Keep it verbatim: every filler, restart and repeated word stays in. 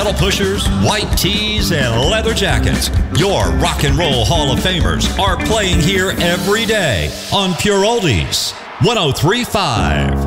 pedal pushers, white tees, and leather jackets. Your Rock and Roll Hall of Famers are playing here every day on Pure Oldies one oh three point five.